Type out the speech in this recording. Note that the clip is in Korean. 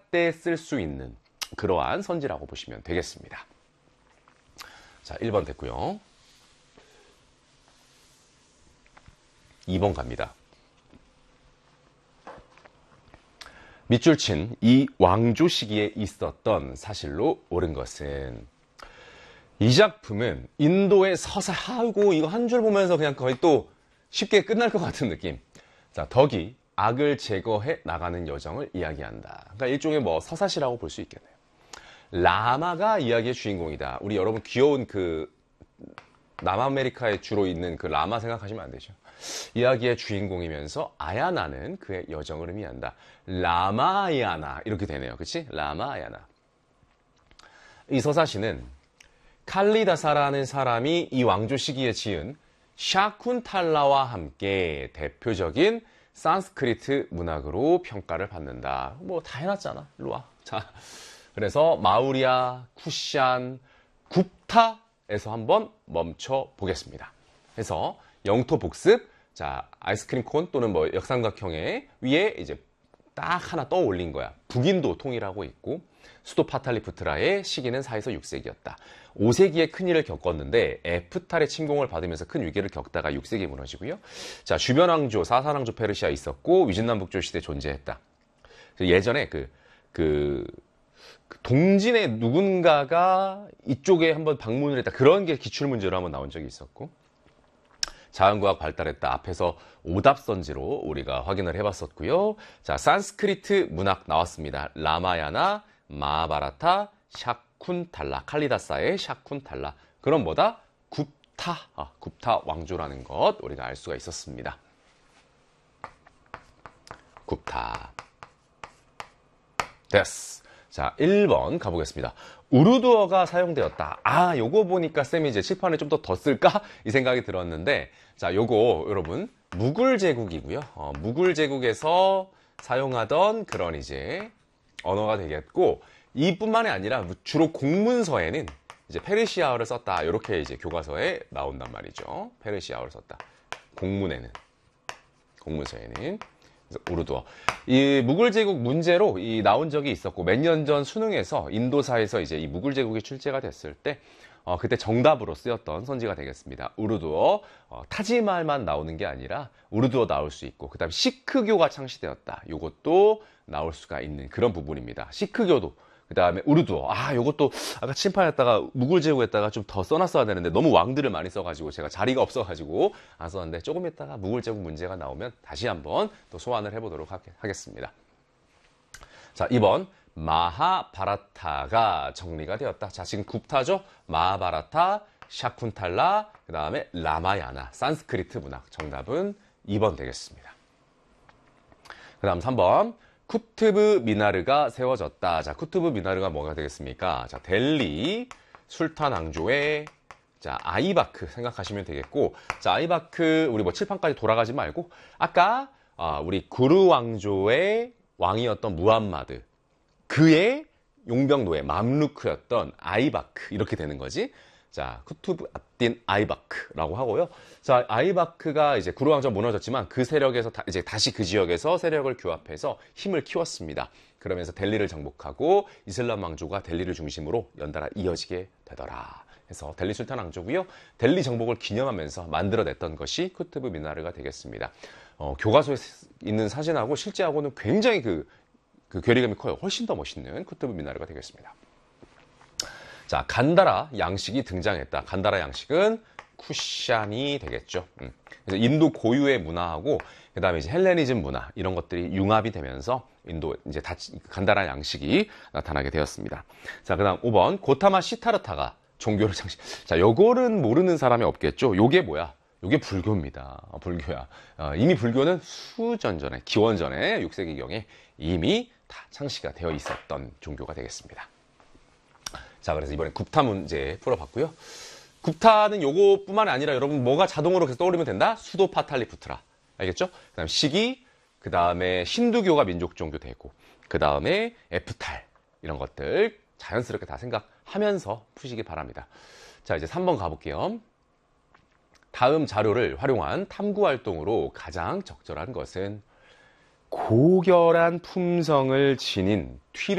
때 쓸 수 있는 그러한 선지라고 보시면 되겠습니다. 자, 1번 됐고요. 2번 갑니다. 밑줄 친 이 왕조 시기에 있었던 사실로 옳은 것은, 이 작품은 인도의 서사, 하고 이거 한 줄 보면서 그냥 거의 또 쉽게 끝날 것 같은 느낌. 자, 덕이 악을 제거해 나가는 여정을 이야기한다. 그러니까 일종의 뭐 서사시라고 볼 수 있겠네요. 라마가 이야기의 주인공이다. 우리 여러분 귀여운 그 남아메리카에 주로 있는 그 라마 생각하시면 안 되죠. 이야기의 주인공이면서 아야나는 그의 여정을 의미한다. 라마야나 이렇게 되네요. 그치? 라마야나. 이 서사시는 칼리다사라는 사람이 이 왕조 시기에 지은 샤쿤탈라와 함께 대표적인 산스크리트 문학으로 평가를 받는다. 뭐 다 해놨잖아. 일로 와. 자, 그래서 마우리아, 쿠샨, 굽타에서 한번 멈춰 보겠습니다. 그래서 영토 복습. 자, 아이스크림 콘 또는 뭐 역삼각형의 위에 이제 딱 하나 떠올린 거야. 북인도 통일하고 있고, 수도 파탈리푸트라의 시기는 4에서 6세기였다. 5세기에 큰일을 겪었는데 에프탈의 침공을 받으면서 큰 위기를 겪다가 6세기에 무너지고요. 자, 주변 왕조, 사산왕조 페르시아 있었고 위진남북조 시대 존재했다. 예전에 그 동진의 누군가가 이쪽에 한번 방문을 했다. 그런 게 기출문제로 한번 나온 적이 있었고, 자연과학 발달했다. 앞에서 오답선지로 우리가 확인을 해봤었고요. 자, 산스크리트 문학 나왔습니다. 라마야나, 마하바라타, 샤쿤탈라, 칼리다사의 샤쿤탈라. 그럼 뭐다? 굽타 왕조라는 것 우리가 알 수가 있었습니다. 굽타. 됐어. 자, 1번 가보겠습니다. 우르두어가 사용되었다. 아, 요거 보니까 쌤이 이제 칠판을 좀 더 쓸까? 이 생각이 들었는데, 자, 요거 여러분 무굴 제국이고요. 무굴 제국에서 사용하던 그런 이제 언어가 되겠고, 이뿐만이 아니라 주로 공문서에는 이제 페르시아어를 썼다. 이렇게 이제 교과서에 나온단 말이죠. 페르시아어를 썼다. 공문서에는. 그래서 우르두어. 이 무굴 제국 문제로 나온 적이 있었고, 몇 년 전 수능에서 인도사에서 이제 이 무굴 제국이 출제가 됐을 때, 그때 정답으로 쓰였던 선지가 되겠습니다. 우르두어. 타지말만 나오는 게 아니라 우르두어 나올 수 있고, 그 다음에 시크교가 창시되었다. 요것도 나올 수가 있는 그런 부분입니다. 시크교도. 그 다음에 우르두어. 아, 요것도 아까 침판했다가 무굴 제국에다가 좀 더 써놨어야 되는데 너무 왕들을 많이 써가지고 제가 자리가 없어가지고 안 썼는데, 조금 있다가 무굴 제국 문제가 나오면 다시 한번 또 소환을 해보도록 하겠습니다. 자, 2번 마하바라타가 정리가 되었다. 자, 지금 굽타죠? 마하바라타, 샤쿤탈라, 그 다음에 라마야나, 산스크리트 문학. 정답은 2번 되겠습니다. 그 다음 3번 쿠투브 미나르가 세워졌다. 자, 쿠투브 미나르가 뭐가 되겠습니까? 자, 델리 술탄 왕조의 자, 아이바크 생각하시면 되겠고, 자, 아이바크 우리 뭐 칠판까지 돌아가지 말고, 아까 우리 구르 왕조의 왕이었던 무함마드, 그의 용병노예 맘루크였던 아이바크, 이렇게 되는 거지. 자, 쿠투브 압딘 아이바크라고 하고요. 자, 아이바크가 이제 구르 왕조가 무너졌지만 그 세력에서 이제 다시 그 지역에서 세력을 규합해서 힘을 키웠습니다. 그러면서 델리를 정복하고 이슬람 왕조가 델리를 중심으로 연달아 이어지게 되더라. 그래서 델리 술탄 왕조고요. 델리 정복을 기념하면서 만들어냈던 것이 쿠투브 미나르가 되겠습니다. 교과서에 있는 사진하고 실제하고는 굉장히 그 괴리감이 커요. 훨씬 더 멋있는 쿠투브 미나르가 되겠습니다. 자, 간다라 양식이 등장했다. 간다라 양식은 쿠샨이 되겠죠. 그래서 인도 고유의 문화하고 그 다음에 이제 헬레니즘 문화 이런 것들이 융합이 되면서 인도 이제 간다라 양식이 나타나게 되었습니다. 자, 그 다음 5번 고타마 시타르타가 종교를 창시. 자, 요거는 모르는 사람이 없겠죠. 요게 뭐야? 요게 불교입니다. 불교야. 이미 불교는 수전 전에, 기원 전에 6세기경에 이미 다 창시가 되어 있었던 종교가 되겠습니다. 자, 그래서 이번에 굽타 문제 풀어봤고요. 굽타는 요거뿐만 아니라 여러분 뭐가 자동으로 계속 떠오르면 된다? 수도 파탈리푸트라. 알겠죠? 그 다음 시기, 그 다음에 힌두교가 민족 종교 되고, 그 다음에 에프탈 이런 것들 자연스럽게 다 생각하면서 푸시기 바랍니다. 자, 이제 3번 가볼게요. 다음 자료를 활용한 탐구 활동으로 가장 적절한 것은 고결한 품성을 지닌 튀르